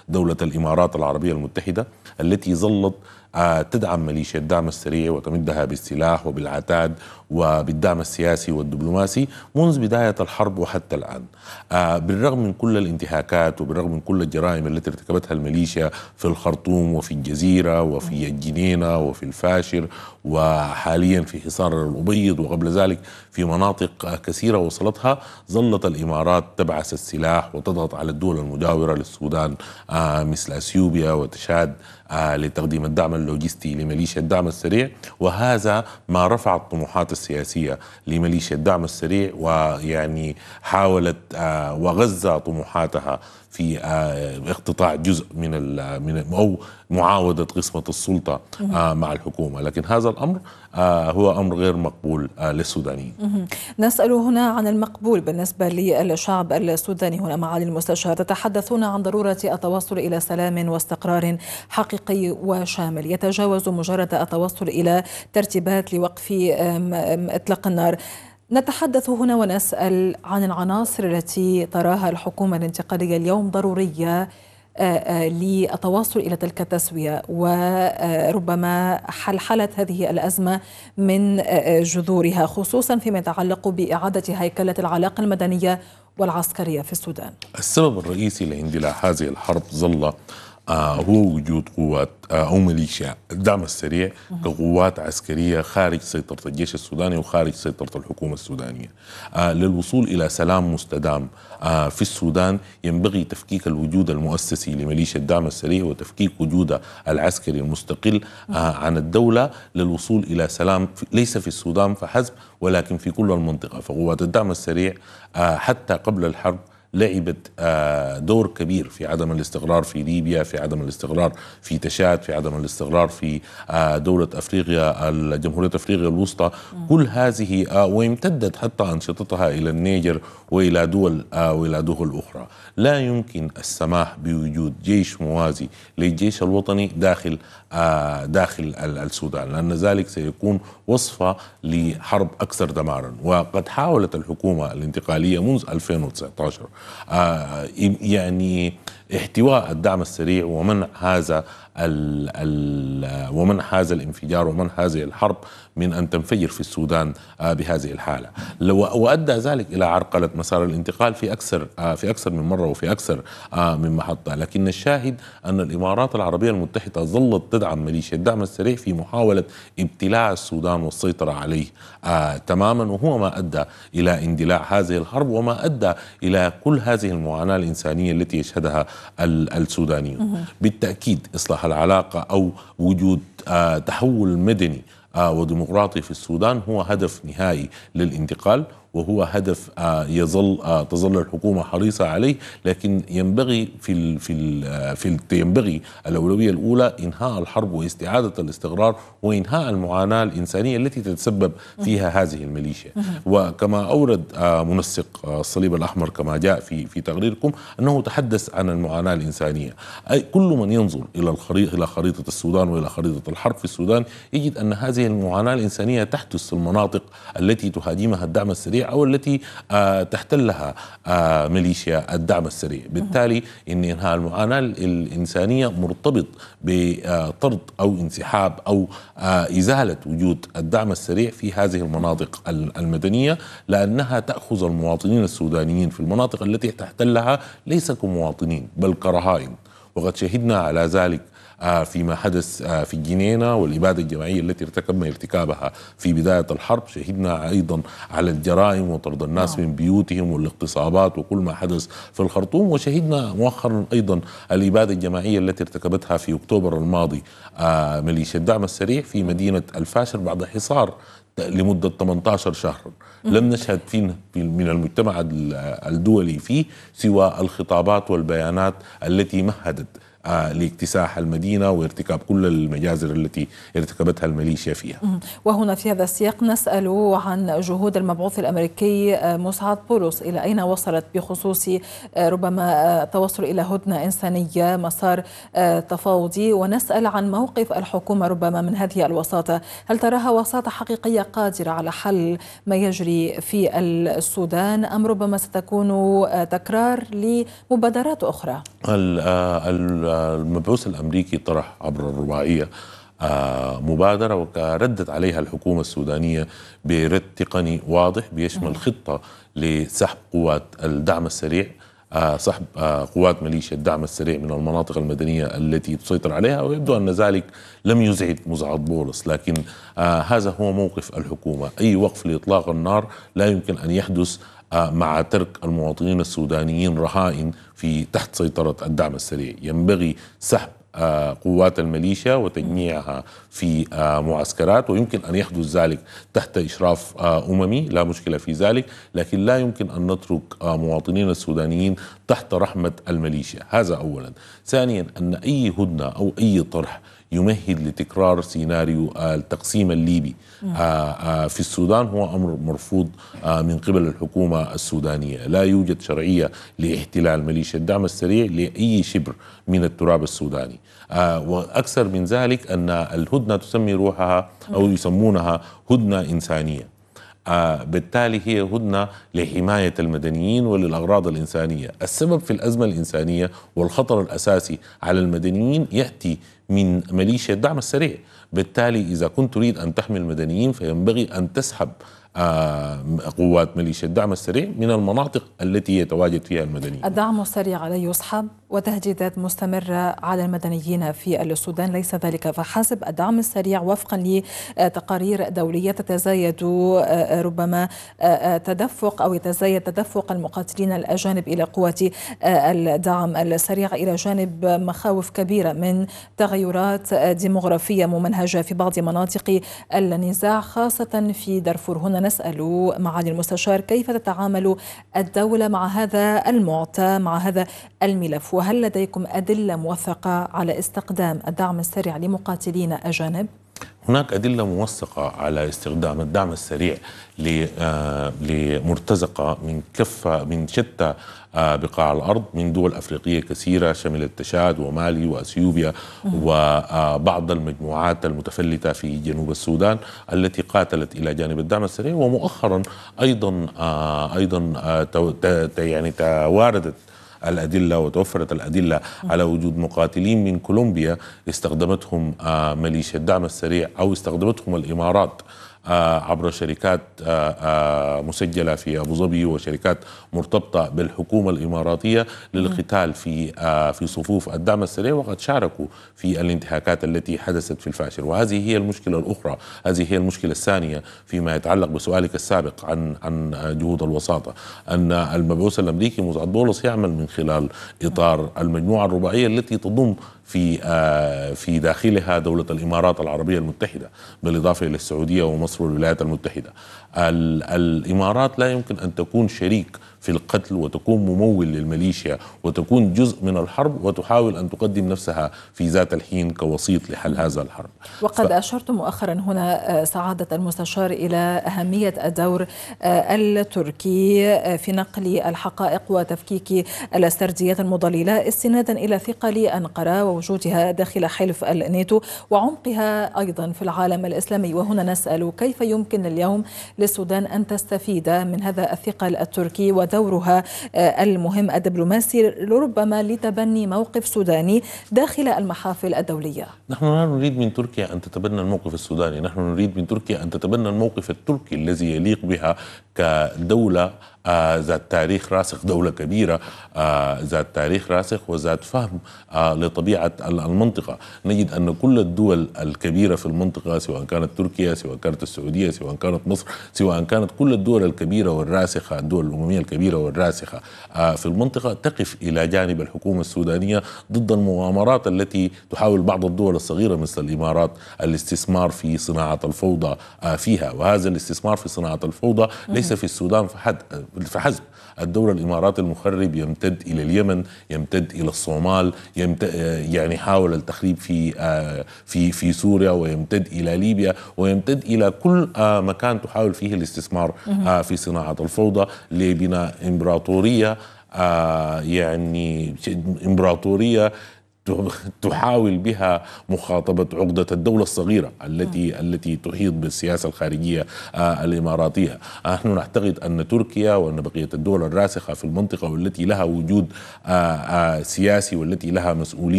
دولة الإمارات العربية المتحدة التي ظلت تدعم ميليشيا الدعم السريع وتمدها بالسلاح وبالعتاد وبالدعم السياسي والدبلوماسي منذ بداية الحرب وحتى الآن. بالرغم من كل الانتهاكات وبالرغم من كل الجرائم التي ارتكبتها الميليشيا في الخرطوم وفي الجزيرة وفي الجنينة وفي الفاشر وحاليا في حصار الأبيض وقبل ذلك في مناطق كثيرة وصلتها، ظلت الإمارات تبعث السلاح وتضغط على الدول المجاورة للسودان مثل أثيوبيا وتشاد لتقديم الدعم اللوجستي لميليشيا الدعم السريع، وهذا ما رفع الطموحات السياسية لميليشيا الدعم السريع، ويعني حاولت وغزة طموحاتها في اقتطاع جزء من أو معاودة قسمة السلطة مع الحكومة. لكن هذا الأمر هو أمر غير مقبول للسودانيين. نسأل هنا عن المقبول بالنسبة للشعب السوداني. هنا معالي المستشار، تتحدثون عن ضرورة التوصل إلى سلام واستقرار حقيقي وشامل يتجاوز مجرد التوصل إلى ترتيبات لوقف إطلاق النار. نتحدث هنا ونسأل عن العناصر التي تراها الحكومة الانتقالية اليوم ضرورية للتوصل إلى تلك التسوية وربما حلحلة هذه الأزمة من جذورها، خصوصا فيما يتعلق بإعادة هيكلة العلاقة المدنية والعسكرية في السودان. السبب الرئيسي لاندلاع هذه الحرب ظل هو وجود قوات أو ميليشيا الدعم السريع كقوات عسكرية خارج سيطرة الجيش السوداني وخارج سيطرة الحكومة السودانية. للوصول إلى سلام مستدام في السودان ينبغي تفكيك الوجود المؤسسي لميليشيا الدعم السريع وتفكيك وجودها العسكري المستقل عن الدولة للوصول إلى سلام ليس في السودان فحسب ولكن في كل المنطقة. فقوات الدعم السريع حتى قبل الحرب لعبت دور كبير في عدم الاستقرار في ليبيا، في عدم الاستقرار في تشاد، في عدم الاستقرار في دولة أفريقيا الجمهورية أفريقيا الوسطى. كل هذه وامتدت حتى أنشطتها إلى النيجر وإلى دول أخرى. لا يمكن السماح بوجود جيش موازي للجيش الوطني داخل السودان، لأن ذلك سيكون وصفة لحرب أكثر دمارا. وقد حاولت الحكومة الانتقالية منذ 2019 يعني احتواء الدعم السريع ومنع هذا الانفجار ومنع هذه الحرب من أن تنفجر في السودان بهذه الحالة، وأدى ذلك إلى عرقلة مسار الانتقال في أكثر من مرة وفي أكثر من محطة. لكن الشاهد أن الإمارات العربية المتحدة ظلت تدعم ميليشيا الدعم السريع في محاولة ابتلاع السودان والسيطرة عليه تماما، وهو ما أدى إلى اندلاع هذه الحرب وما أدى إلى كل هذه المعاناة الإنسانية التي يشهدها السودانيون. بالتأكيد إصلاح العلاقة أو وجود تحول مدني وديمقراطي في السودان هو هدف نهائي للانتقال، وهو هدف تظل الحكومة حريصة عليه. لكن ينبغي ينبغي الأولوية الأولى إنهاء الحرب واستعادة الاستقرار وإنهاء المعاناة الإنسانية التي تتسبب فيها هذه الميليشيا. وكما أورد منسق الصليب الأحمر كما جاء في تقريركم أنه تحدث عن المعاناة الإنسانية. كل من ينظر إلى خريطة السودان وإلى خريطة الحرب في السودان يجد أن هذه المعاناة الإنسانية تحدث في المناطق التي تهاجمها الدعم السريع أو التي تحتلها ميليشيا الدعم السريع. بالتالي إنهاء المعاناة الإنسانية مرتبط بطرد أو انسحاب أو إزالة وجود الدعم السريع في هذه المناطق المدنية، لأنها تأخذ المواطنين السودانيين في المناطق التي تحتلها ليس كمواطنين بل كرهائن. وقد شهدنا على ذلك فيما حدث في الجنينة والإبادة الجماعية التي ارتكبنا ارتكابها في بداية الحرب. شهدنا أيضا على الجرائم وطرد الناس من بيوتهم والاغتصابات وكل ما حدث في الخرطوم. وشهدنا مؤخرا أيضا الإبادة الجماعية التي ارتكبتها في أكتوبر الماضي ميليشيا الدعم السريع في مدينة الفاشر بعد حصار لمدة 18 شهرا. لم نشهد فيه من المجتمع الدولي فيه سوى الخطابات والبيانات التي مهدت لاكتساح المدينة وارتكاب كل المجازر التي ارتكبتها الميليشيا فيها. وهنا في هذا السياق نسأل عن جهود المبعوث الأمريكي مسعد بولس، إلى أين وصلت بخصوص ربما التوصل إلى هدنة إنسانية، مسار تفاوضي، ونسأل عن موقف الحكومة ربما من هذه الوساطة. هل تراها وساطة حقيقية قادرة على حل ما يجري في السودان، أم ربما ستكون تكرار لمبادرات أخرى؟ المبعوث الأمريكي طرح عبر الرباعية مبادرة وردت عليها الحكومة السودانية برد تقني واضح بيشمل خطة لسحب قوات الدعم السريع، سحب قوات ميليشيا الدعم السريع من المناطق المدنية التي تسيطر عليها. ويبدو أن ذلك لم يزعج مسعد بولس، لكن هذا هو موقف الحكومة. أي وقف لإطلاق النار لا يمكن أن يحدث مع ترك المواطنين السودانيين رهائن في تحت سيطرة الدعم السريع. ينبغي سحب قوات الميليشيا وتجميعها في معسكرات، ويمكن أن يحدث ذلك تحت إشراف أممي، لا مشكلة في ذلك، لكن لا يمكن أن نترك مواطنين السودانيين تحت رحمة الميليشيا. هذا أولا. ثانيا، أن أي هدنة أو أي طرح يمهد لتكرار سيناريو التقسيم الليبي في السودان هو أمر مرفوض من قبل الحكومة السودانية. لا يوجد شرعية لاحتلال ميليشيا الدعم السريع لأي شبر من التراب السوداني. وأكثر من ذلك أن الهدنة تسمي روحها أو يسمونها هدنة إنسانية. بالتالي هي هدنة لحماية المدنيين وللأغراض الإنسانية. السبب في الأزمة الإنسانية والخطر الأساسي على المدنيين يأتي من ميليشيا الدعم السريع. بالتالي إذا كنت تريد أن تحمي المدنيين فينبغي أن تسحب قوات ميليشيا الدعم السريع من المناطق التي يتواجد فيها المدنيين. الدعم السريع لا يسحب، وتهديدات مستمرة على المدنيين في السودان. ليس ذلك فحسب، الدعم السريع وفقا لتقارير دولية تتزايد ربما تدفق أو يتزايد تدفق المقاتلين الأجانب إلى قوات الدعم السريع، إلى جانب مخاوف كبيرة من تغيرات ديموغرافية ممنهجة في بعض مناطق النزاع خاصة في دارفور. هنا نسأل معالي المستشار كيف تتعامل الدولة مع هذا المعطى، مع هذا الملف، وهل لديكم أدلة موثقة على استخدام الدعم السريع لمقاتلين أجانب؟ هناك أدلة موثقة على استخدام الدعم السريع لمرتزقة من شتى بقاع الأرض، من دول أفريقية كثيرة شملت تشاد ومالي وأثيوبيا وبعض المجموعات المتفلتة في جنوب السودان التي قاتلت إلى جانب الدعم السريع. ومؤخرا أيضا يعني تواردت الأدلة وتوفرت الأدلة على وجود مقاتلين من كولومبيا استخدمتهم ميليشيا الدعم السريع أو استخدمتهم الإمارات عبر شركات مسجلة في أبو ظبي وشركات مرتبطة بالحكومة الإماراتية للقتال في صفوف الدعم السريع، وقد شاركوا في الانتهاكات التي حدثت في الفاشر. وهذه هي المشكلة الأخرى، هذه هي المشكلة الثانية فيما يتعلق بسؤالك السابق عن جهود الوساطة، أن المبعوث الأمريكي مسعد بولس يعمل من خلال إطار المجموعة الرباعية التي تضم في داخلها دولة الإمارات العربية المتحدة بالإضافة إلى السعودية ومصر والولايات المتحدة. الإمارات لا يمكن أن تكون شريك في القتل وتكون ممول للميليشيا وتكون جزء من الحرب وتحاول أن تقدم نفسها في ذات الحين كوسيط لحل هذا الحرب. وقد أشرت مؤخرا هنا سعادة المستشار إلى أهمية الدور التركي في نقل الحقائق وتفكيك السرديات المضللة استنادا إلى ثقل أنقرة ووجودها داخل حلف الناتو وعمقها أيضا في العالم الإسلامي. وهنا نسأل كيف يمكن اليوم للسودان أن تستفيد من هذا الثقل التركي ودورها المهم الدبلوماسي ربما لتبني موقف سوداني داخل المحافل الدولية؟ نحن لا نريد من تركيا أن تتبنى الموقف السوداني، نحن نريد من تركيا أن تتبنى الموقف التركي الذي يليق بها كدولة ذات تاريخ راسخ، دولة كبيرة ذات تاريخ راسخ وذات فهم لطبيعة المنطقة. نجد أن كل الدول الكبيرة في المنطقة سواء كانت تركيا سواء كانت السعودية سواء كانت مصر سواء كانت كل الدول الكبيرة والراسخة، الدول الأممية الكبيرة والراسخة في المنطقة تقف إلى جانب الحكومة السودانية ضد المؤامرات التي تحاول بعض الدول الصغيرة مثل الإمارات الاستثمار في صناعة الفوضى فيها. وهذا الاستثمار في صناعة الفوضى ليس في السودان فحسب، الدولة الإماراتي المخرب يمتد إلى اليمن، يمتد إلى الصومال، يعني حاول التخريب في سوريا، ويمتد إلى ليبيا، ويمتد إلى كل مكان تحاول فيه الاستثمار في صناعة الفوضى لبناء إمبراطورية، يعني إمبراطورية تحاول بها مخاطبة عقدة الدولة الصغيرة التي تحيط بالسياسة الخارجية الإماراتية. نحن نعتقد أن تركيا وأن بقية الدول الراسخة في المنطقة والتي لها وجود سياسي والتي لها مسؤولية